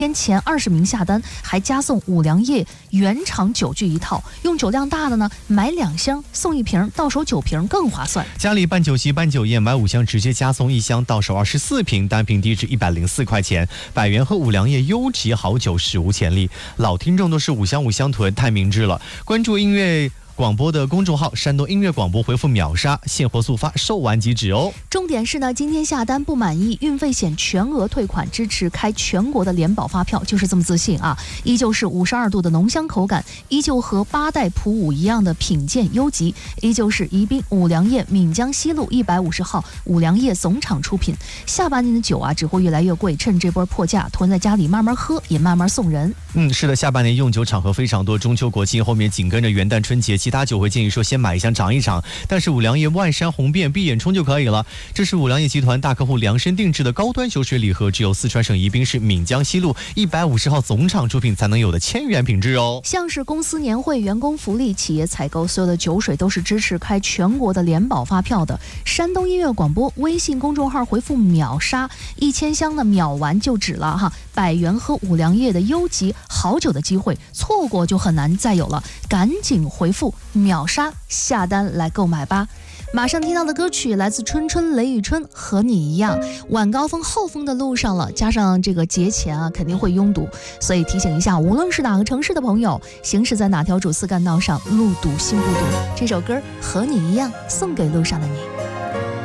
天前20名下单，还加送五粮液原厂酒具一套。用酒量大的呢，买2箱送1瓶，到手9瓶更划算。 家里办酒席、办酒宴，买5箱直接加送1箱，到手24瓶，单瓶低至104块钱。百元和五粮液优级好酒史无前例，老听众都是5箱5箱囤，太明智了。关注音乐广播的公众号山东音乐广播，回复秒杀，现货速发，售完即止哦。 重点是呢，今天下单不满意，运费险全额退款，支持开全国的联保发票，就是这么自信啊！依旧是52度的浓香口感，依旧和8代普5一样的品鉴优级，依旧是宜宾五粮液闽江西路150号五粮液总厂出品。下半年的酒啊，只会越来越贵，趁这波破价囤在家里慢慢喝，也慢慢送人。 是的，下半年用酒场合非常多，中秋国庆后面紧跟着元旦春节，其他酒会建议说先买1箱尝一尝，但是五粮液万山红遍，闭眼冲就可以了。这是五粮液集团大客户量身定制的高端酒水礼盒，只有四川省宜宾市闽江西路150号总厂出品才能有的1000元品质哦。 像是公司年会、员工福利、企业采购，所有的酒水都是支持开全国的联保发票的。山东音乐广播微信公众号回复秒杀，1000箱的秒完就止了哈。百元和五粮液的优级好酒的机会，错过就很难再有了，赶紧回复秒杀下单来购买吧。马上听到的歌曲来自春春雷雨春，和你一样，晚高峰后峰的路上了，加上这个节前啊，肯定会拥堵，所以提醒一下，无论是哪个城市的朋友，行驶在哪条主次干道上，路堵心不堵。这首歌和你一样，送给路上的你。